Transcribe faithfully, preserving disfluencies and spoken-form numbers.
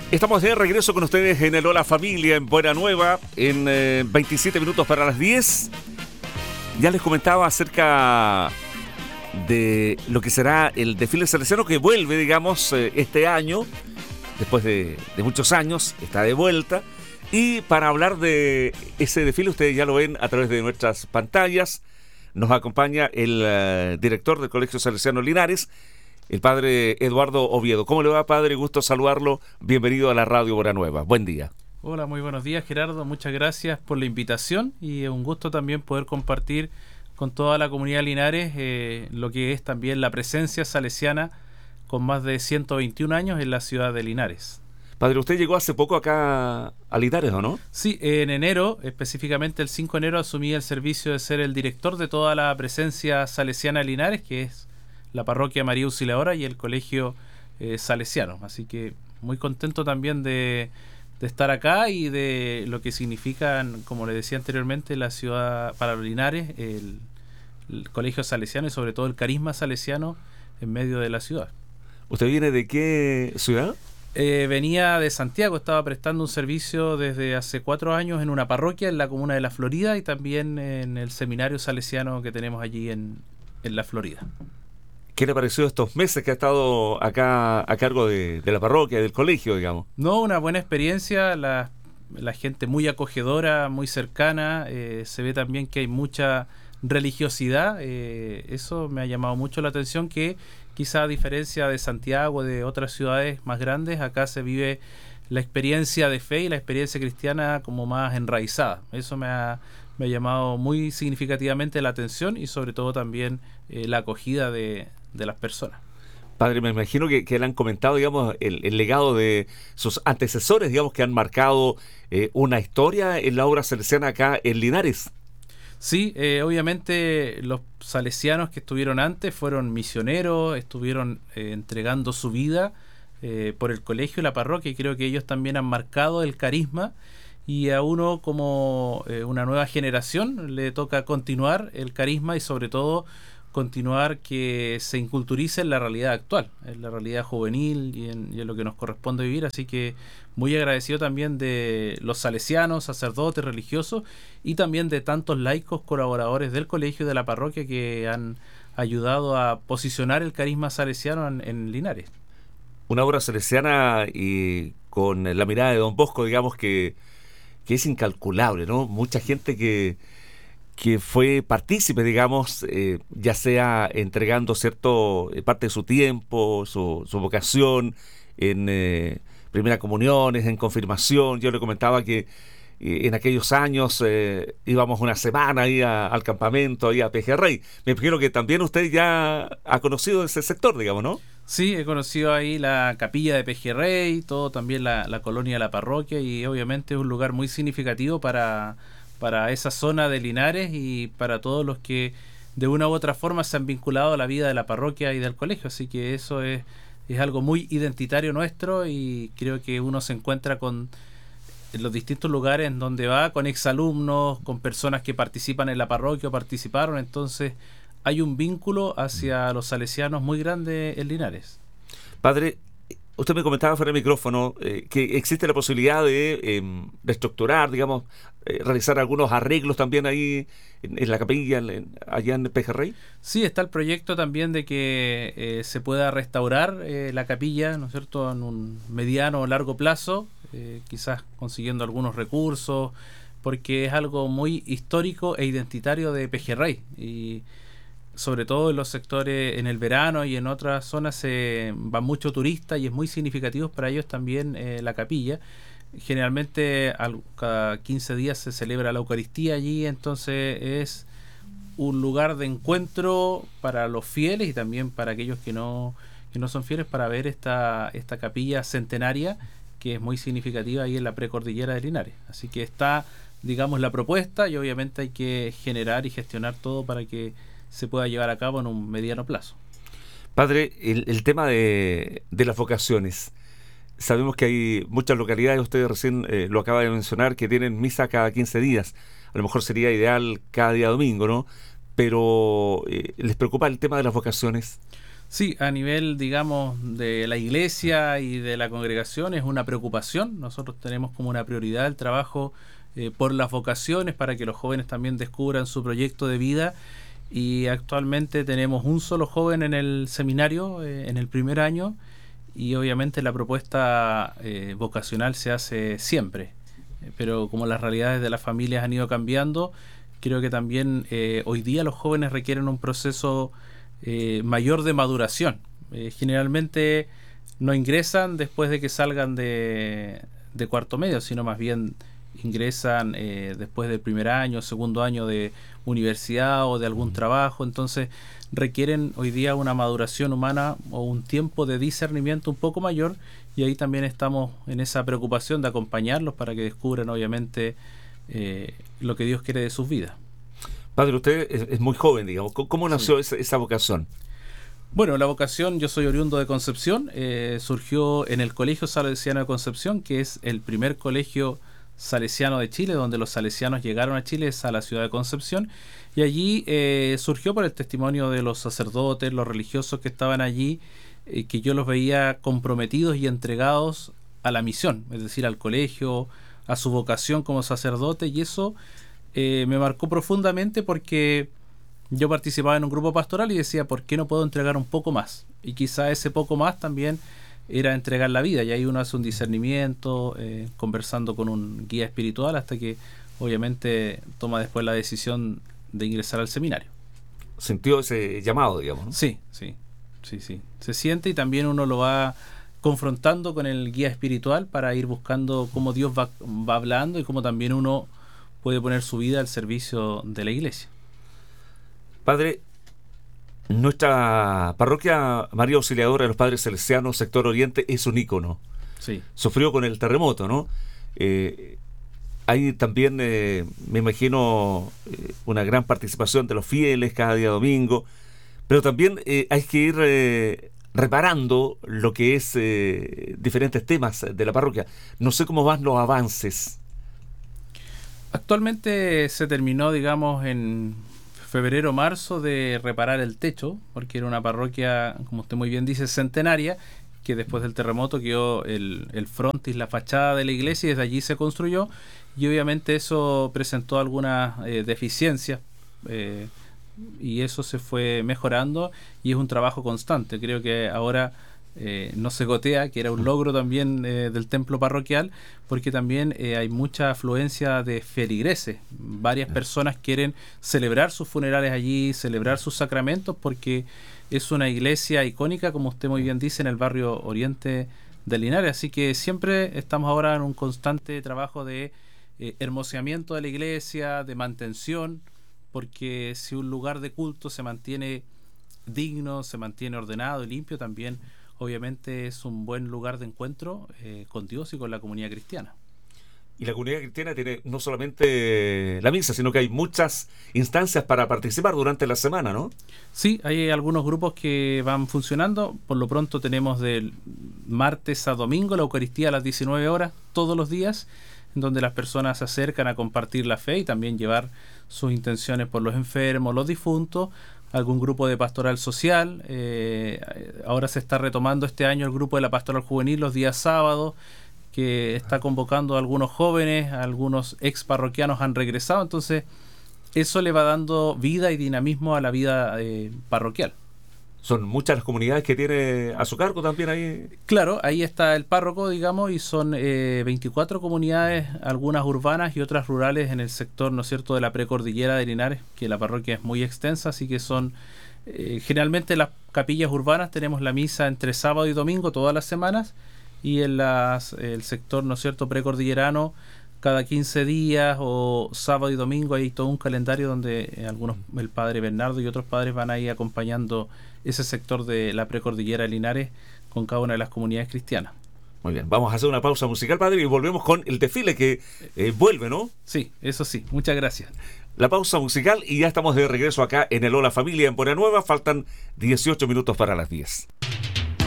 Estamos de regreso con ustedes en el Hola Familia, en Buena Nueva, en eh, veintisiete minutos para las diez. Ya les comentaba acerca de lo que será el desfile salesiano que vuelve, digamos, eh, este año, después de, de muchos años, está de vuelta. Y para hablar de ese desfile, ustedes ya lo ven a través de nuestras pantallas, nos acompaña el uh, director del Colegio Salesiano Linares, el padre Eduardo Oviedo. ¿Cómo le va, padre? Gusto saludarlo. Bienvenido a la Radio Buena Nueva. Buen día. Hola, muy buenos días, Gerardo. Muchas gracias por la invitación y es un gusto también poder compartir con toda la comunidad de Linares eh, lo que es también la presencia salesiana con más de ciento veintiún años en la ciudad de Linares. Padre, usted llegó hace poco acá a Linares, ¿o no? Sí, en enero, específicamente el cinco de enero, asumí el servicio de ser el director de toda la presencia salesiana de Linares, que es la parroquia María Auxiliadora y el colegio eh, salesiano. Así que muy contento también de, de estar acá y de lo que significan, como le decía anteriormente, la ciudad para los Linares, el, el colegio salesiano y sobre todo el carisma salesiano en medio de la ciudad. ¿Usted viene de qué ciudad? Eh, venía de Santiago, estaba prestando un servicio desde hace cuatro años en una parroquia en la comuna de La Florida y también en el seminario salesiano que tenemos allí en, en La Florida. ¿Qué le pareció estos meses que ha estado acá a cargo de, de la parroquia, del colegio, digamos? No, una buena experiencia, la, la gente muy acogedora, muy cercana, eh, se ve también que hay mucha religiosidad, eh, eso me ha llamado mucho la atención, que quizá a diferencia de Santiago, de otras ciudades más grandes, acá se vive la experiencia de fe y la experiencia cristiana como más enraizada. Eso me ha, me ha llamado muy significativamente la atención y sobre todo también eh, la acogida de, de las personas. Padre, me imagino que, que le han comentado, digamos, el, el legado de sus antecesores, digamos, que han marcado eh, una historia en la obra salesiana acá en Linares. Sí, eh, obviamente los salesianos que estuvieron antes fueron misioneros, estuvieron eh, entregando su vida eh, por el colegio y la parroquia, y creo que ellos también han marcado el carisma, y a uno como eh, una nueva generación le toca continuar el carisma y sobre todo continuar que se inculturice en la realidad actual, en la realidad juvenil y en, y en lo que nos corresponde vivir. Así que muy agradecido también de los salesianos, sacerdotes, religiosos y también de tantos laicos colaboradores del colegio y de la parroquia que han ayudado a posicionar el carisma salesiano en, en Linares. Una obra salesiana y con la mirada de Don Bosco, digamos, que, que es incalculable, ¿no? Mucha gente que que fue partícipe, digamos, eh, ya sea entregando cierto eh, parte de su tiempo, su, su vocación en eh, primera comuniones, en confirmación. Yo le comentaba que eh, en aquellos años eh, íbamos una semana ahí a, al campamento, ahí a Pejerrey. Me imagino que también usted ya ha conocido ese sector, digamos, ¿no? Sí, he conocido ahí la capilla de Pejerrey, todo también la, la colonia de la parroquia, y obviamente es un lugar muy significativo para para esa zona de Linares y para todos los que de una u otra forma se han vinculado a la vida de la parroquia y del colegio. Así que eso es, es algo muy identitario nuestro, y creo que uno se encuentra con en los distintos lugares en donde va, con exalumnos, con personas que participan en la parroquia o participaron. Entonces hay un vínculo hacia los salesianos muy grande en Linares. Padre, usted me comentaba fuera del micrófono eh, que existe la posibilidad de eh, reestructurar, digamos, eh, realizar algunos arreglos también ahí en, en la capilla, en, allá en Pejerrey. Sí, está el proyecto también de que eh, se pueda restaurar eh, la capilla, ¿no es cierto?, en un mediano o largo plazo, eh, quizás consiguiendo algunos recursos, porque es algo muy histórico e identitario de Pejerrey, y sobre todo en los sectores, en el verano y en otras zonas se van muchos turistas y es muy significativo para ellos también eh, la capilla. Generalmente al, cada quince días se celebra la Eucaristía allí, entonces es un lugar de encuentro para los fieles y también para aquellos que no, que no son fieles, para ver esta, esta capilla centenaria que es muy significativa ahí en la precordillera de Linares. Así que está, digamos, la propuesta, y obviamente hay que generar y gestionar todo para que se pueda llevar a cabo en un mediano plazo. Padre, el, el tema de, de las vocaciones. Sabemos que hay muchas localidades, usted recién eh, lo acaba de mencionar, que tienen misa cada quince días. A lo mejor sería ideal cada día domingo, ¿no? Pero, eh, ¿les preocupa el tema de las vocaciones? Sí, a nivel, digamos, de la iglesia y de la congregación es una preocupación. Nosotros tenemos como una prioridad el trabajo eh, por las vocaciones para que los jóvenes también descubran su proyecto de vida. Y actualmente tenemos un solo joven en el seminario, eh, en el primer año, y obviamente la propuesta eh, vocacional se hace siempre. Eh, pero como las realidades de las familias han ido cambiando, creo que también eh, hoy día los jóvenes requieren un proceso Eh, mayor de maduración. Eh, generalmente no ingresan después de que salgan de, de cuarto medio, sino más bien ingresan eh, después del primer año, segundo año de universidad o de algún trabajo. Entonces requieren hoy día una maduración humana o un tiempo de discernimiento un poco mayor, y ahí también estamos en esa preocupación de acompañarlos para que descubran obviamente eh, lo que Dios quiere de sus vidas. Padre, usted es, es muy joven, digamos. ¿Cómo nació sí. esa, esa vocación? Bueno, la vocación, yo soy oriundo de Concepción, eh, surgió en el Colegio Salesiano de Concepción, que es el primer colegio salesiano de Chile, donde los salesianos llegaron a Chile, es a la ciudad de Concepción, y allí eh, surgió por el testimonio de los sacerdotes, los religiosos que estaban allí, eh, que yo los veía comprometidos y entregados a la misión, es decir, al colegio, a su vocación como sacerdote, y eso Eh, me marcó profundamente porque yo participaba en un grupo pastoral y decía, ¿por qué no puedo entregar un poco más? Y quizá ese poco más también era entregar la vida, y ahí uno hace un discernimiento, eh, conversando con un guía espiritual, hasta que obviamente toma después la decisión de ingresar al seminario. ¿Sintió ese llamado, digamos, ¿no? Sí, sí, sí, sí. Se siente, y también uno lo va confrontando con el guía espiritual para ir buscando cómo Dios va, va hablando y cómo también uno puede poner su vida al servicio de la iglesia. Padre, nuestra parroquia María Auxiliadora de los Padres Salesianos, sector Oriente, es un ícono. Sí. Sufrió con el terremoto, ¿no? Eh, hay también, eh, me imagino, eh, una gran participación de los fieles cada día domingo, pero también eh, hay que ir eh, reparando lo que es eh, diferentes temas de la parroquia. No sé cómo van los avances. Actualmente se terminó, digamos, en febrero marzo de reparar el techo, porque era una parroquia, como usted muy bien dice, centenaria, que después del terremoto quedó el, el frontis, la fachada de la iglesia, y desde allí se construyó, y obviamente eso presentó algunas eh, deficiencias, eh, y eso se fue mejorando, y es un trabajo constante. Creo que ahora Eh, no se gotea, que era un logro también eh, del templo parroquial, porque también eh, hay mucha afluencia de feligreses. Varias personas quieren celebrar sus funerales allí, celebrar sus sacramentos, porque es una iglesia icónica, como usted muy bien dice, en el barrio Oriente de Linares. Así que siempre estamos ahora en un constante trabajo de eh, hermoseamiento de la iglesia, de mantención, porque si un lugar de culto se mantiene digno, se mantiene ordenado y limpio, también obviamente es un buen lugar de encuentro eh, con Dios y con la comunidad cristiana. Y la comunidad cristiana tiene no solamente la misa, sino que hay muchas instancias para participar durante la semana, ¿no? Sí, hay algunos grupos que van funcionando. Por lo pronto tenemos del martes a domingo la Eucaristía a las diecinueve horas, todos los días, en donde las personas se acercan a compartir la fe y también llevar sus intenciones por los enfermos, los difuntos, algún grupo de pastoral social. Eh, ahora se está retomando este año el grupo de la pastoral juvenil los días sábados, que está convocando a algunos jóvenes, a algunos ex parroquianos han regresado, entonces eso le va dando vida y dinamismo a la vida eh, parroquial. Son muchas las comunidades que tiene a su cargo también ahí. Claro, ahí está el párroco, digamos, y son eh, veinticuatro comunidades, algunas urbanas y otras rurales en el sector, ¿no es cierto?, de la precordillera de Linares, que la parroquia es muy extensa, así que son, eh, generalmente las capillas urbanas tenemos la misa entre sábado y domingo todas las semanas, y en las, el sector, ¿no es cierto?, precordillerano, cada quince días o sábado y domingo hay todo un calendario donde eh, algunos, el padre Bernardo y otros padres van ahí acompañando ese sector de la precordillera de Linares con cada una de las comunidades cristianas. Muy bien, vamos a hacer una pausa musical, padre, y volvemos con el desfile que eh, vuelve, ¿no? Sí, eso sí, muchas gracias. La pausa musical y ya estamos de regreso acá en el Hola Familia en Buena Nueva. Faltan dieciocho minutos para las diez.